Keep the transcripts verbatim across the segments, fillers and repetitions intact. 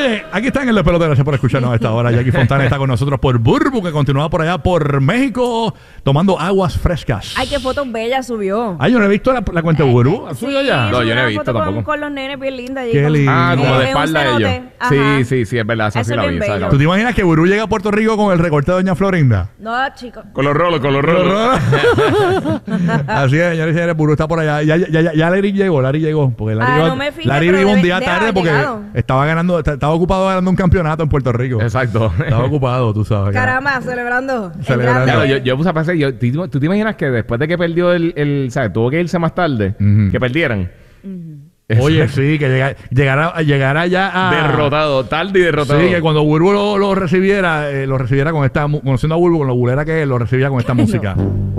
Oye, aquí están el pelotero. Gracias por escucharnos a esta hora. Jackie Fontana está con nosotros por Burbu, que continúa por allá por México tomando aguas frescas. Ay, qué fotos bellas subió. Ay, yo no he visto la, la cuenta de Burbu. ¿Has Sí, subido ya? No, yo no he una visto foto tampoco. Con, con los nenes bien lindas. allí Qué con- lindo. Ah, como eh, de un espalda de cenote. ellos. Ajá. Sí, sí, sí, es verdad. Esa Eso sí es la bien vi. esa bello. la ¿Tú vi. te imaginas que Burbu llega a Puerto Rico con el recorte de Doña Florinda? No, chicos. Con los rolos, con los rolos. Así es, señores y señores, Burbu está por allá. Ya, ya, ya, ya Larry llegó, Larry llegó. Porque Larry, Ah, llegó- no me fijé, Larry pero vivo un debe- día debe tarde haber porque llegado. estaba ganando, estaba ocupado ganando un campeonato en Puerto Rico. Exacto. Estaba ocupado, tú sabes. Caramba, celebrando. el Celebrando. grande. Claro, yo, yo puse a pensar, yo, ¿tú, tú te imaginas que después de que perdió el, el ¿sabes? Tuvo que irse más tarde, Ujú. que perdieran. Oye, sí, que llega- llegara, llegara ya a... Derrotado, tarde y derrotado. Sí, que cuando Burbu lo, lo recibiera, eh, lo recibiera con esta... mu- Conociendo a Burbu, con lo bulera que es, lo recibía con esta música.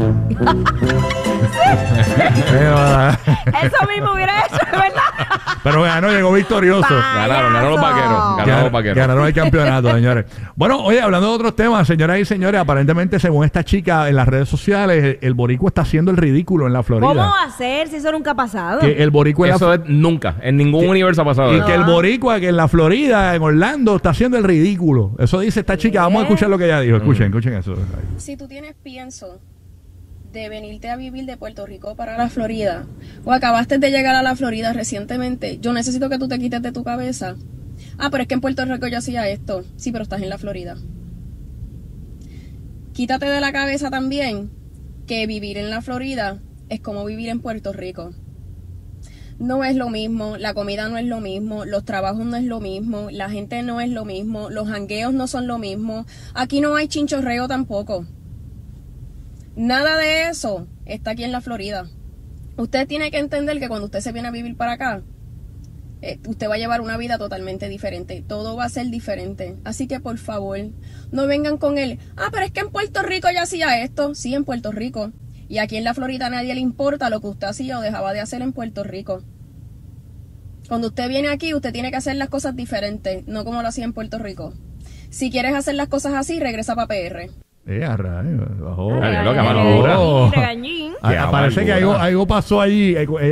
Pero, ah, Eso mismo hubiera hecho, ¿verdad? pero ganó, llegó victorioso. Ganaron, ganaron los vaqueros. Ganaron los Gan- vaqueros. Ganaron el campeonato, señores. Bueno, oye, hablando de otros temas, señoras y señores, aparentemente, según esta chica en las redes sociales, el, el boricua está haciendo el ridículo en la Florida. ¿Cómo va a ser si eso nunca ha pasado? Que el boricua en la Eso es nunca, en ningún Que- universo ha pasado. Y eso. que el boricua, que en la Florida, en Orlando, está haciendo el ridículo. Eso dice esta chica. Vamos a escuchar lo que ella dijo. Escuchen, escuchen eso. Si tú tienes pienso de venirte a vivir de Puerto Rico para la Florida, o acabaste de llegar a la Florida recientemente, yo necesito que tú te quites de tu cabeza. Ah, pero es que en Puerto Rico yo hacía esto. Sí, pero estás en la Florida. Quítate de la cabeza también que vivir en la Florida es como vivir en Puerto Rico. No es lo mismo, la comida no es lo mismo, los trabajos no es lo mismo, la gente no es lo mismo, los jangueos no son lo mismo, aquí no hay chinchorreo tampoco. Nada de eso está aquí en la Florida. Usted tiene que entender que cuando usted se viene a vivir para acá, eh, usted va a llevar una vida totalmente diferente, todo va a ser diferente. Así que por favor, no vengan con él, ah, pero es que en Puerto Rico ya hacía esto, sí, en Puerto Rico. Y aquí en la Florida a nadie le importa lo que usted hacía o dejaba de hacer en Puerto Rico. Cuando usted viene aquí, usted tiene que hacer las cosas diferentes, no como lo hacía en Puerto Rico. Si quieres hacer las cosas así, regresa para P R. Eh, a rayos, bajó. Ay, loca, Regañín, amargura. regañín. Ah, Qué parece que algo, amargura. algo pasó allí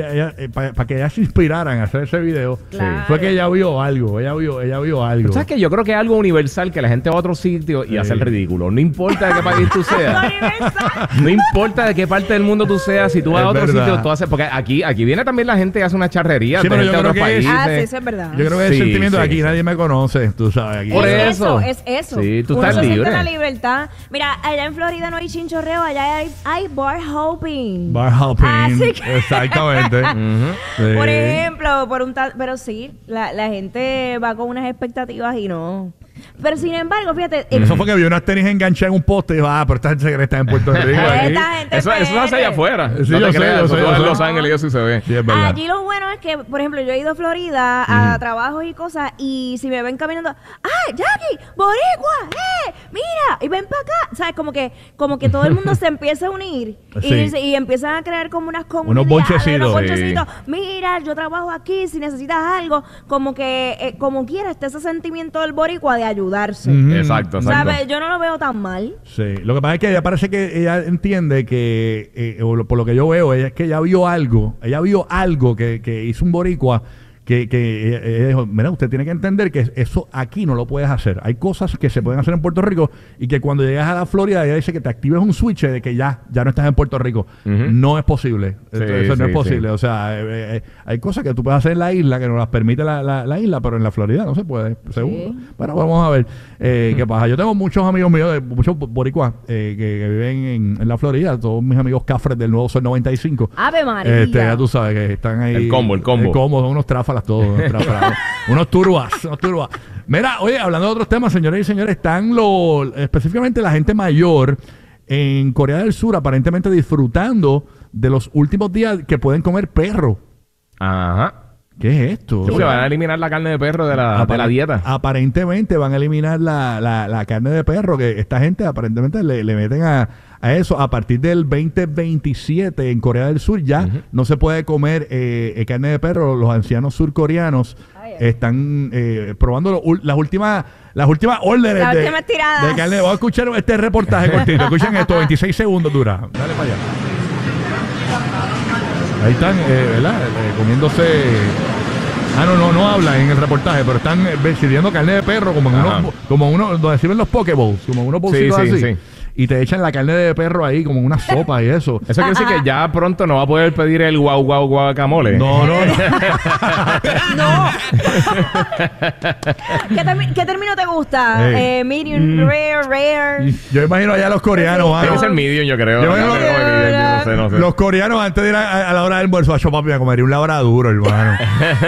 para que ellas se inspiraran a hacer ese video. Claro. Fue que ella vio algo, ella vio, ella vio algo. ¿Sabes qué? Yo creo que es algo universal que la gente va a otro sitio y Sí. hace el ridículo. No importa de qué país tú seas. Universal. No importa de qué parte del mundo tú seas, si tú vas Es a otro verdad. sitio, tú haces. Porque aquí, aquí viene también la gente y hace una charrería. Sí, de pero gente yo de creo otros que es- países. Ah, sí, eso es verdad. Yo creo que el Sí, sentimiento de sí, aquí sí. nadie me conoce, tú sabes. Aquí. Por es eso. eso, es eso. Sí, tú Uno estás se siente libre. la libertad. Mira, allá en Florida no hay chinchorreo, allá hay, hay bar hopping. Bar hopping. Así que- Exactamente. Ujú. Sí. Por ejemplo, por un tal, pero sí, la, la gente va con unas expectativas y no. Pero sin embargo, fíjate, el- Eso fue que vio unas tenis enganchadas en un poste y dijo, ah, pero esta gente se cree que está en Puerto Rico. aquí. esta gente Eso, eso hace allá afuera. Sí, no yo te sé, creas, yo eso sé, tú yo vas sé. en Los Ángeles y eso sí se ve. Sí, es verdad. allí lo bueno es que, por ejemplo, yo he ido a Florida a trabajos y cosas y si me ven caminando, ¡ay, Jackie! ¡Boricua! ¡Eh! ¡Mira! Y ven para acá. ¿Sabes? Como que, como que todo el mundo se empieza a unir y, Sí. dice- y empiezan a crear como unas comunidades. bonchecitos. Unos bonchecitos. Sí. Mira, yo trabajo aquí, si necesitas algo, como que, eh, como quiera, está ese sentimiento del boricua de ayudarse. Ujú. Exacto, exacto. ¿Sabes? Yo no lo veo tan mal. Sí, lo que pasa es que ella parece que ella entiende que, eh, o lo- por lo que yo veo, ella es que ella vio algo, ella vio algo que, que hizo un boricua que, que ella, ella dijo, mira, usted tiene que entender que eso aquí no lo puedes hacer. Hay cosas que se pueden hacer en Puerto Rico y que cuando llegas a la Florida, ella dice que te actives un switch de que ya, ya no estás en Puerto Rico. Ujú. No es posible. Sí, Esto- eso no sí, es posible. sí. O sea, eh, eh, hay cosas que tú puedes hacer en la isla que no las permite la, la- la isla, pero en la Florida no se puede, seguro. Bueno, vamos a ver eh, qué pasa. Yo tengo muchos amigos míos, de, muchos boricuas eh, que, que viven en, en la Florida, todos mis amigos cafres del Nuevo Sol noventa y cinco. Ave María. Este, ya tú sabes que están ahí. El combo, el combo. El combo, son unos tráfalas todos. Unos, tráfalas, unos turbas, unos turbas. Mira, oye, hablando de otros temas, señores y señores, están los, específicamente la gente mayor en Corea del Sur, aparentemente disfrutando de los últimos días que pueden comer perro. Ajá. ¿Qué es esto? Sí, porque van a eliminar la carne de perro de la, de la Apare- dieta. Aparentemente van a eliminar la, la, la carne de perro, que esta gente aparentemente le, le meten a, a eso. A partir del veinte veintisiete en Corea del Sur ya no se puede comer eh, eh, carne de perro. Los ancianos surcoreanos Ay, ay. están eh, probando lo ul- las últimas las últimas órdenes Las de, últimas tiradas. de carne. Vamos a escuchar este reportaje cortito. Escuchen esto, veintiséis segundos dura. Dale para allá. Ahí están, eh, ¿verdad? Eh, comiéndose Ah, no, no, no hablan en el reportaje, pero están eh, sirviendo carne de perro como en Ajá. unos, como uno, donde sirven los Pokeballs, como unos bolsitos Sí, sí, así. sí. Y te echan la carne de perro ahí como en una sopa y eso. Eso quiere decir que ya pronto no va a poder pedir el guau guau guacamole. No, no, no. No. ¿Qué, termi- qué término te gusta? Ey. Eh, medium, rare, rare. Yo imagino allá los coreanos, Sí, Tiene mano. que ser medium, yo creo. Yo No, creo no, que- no, medium, yo no sé, no sé. Los coreanos antes de ir a, a la hora del almuerzo, a papi, me comería un labraduro, hermano.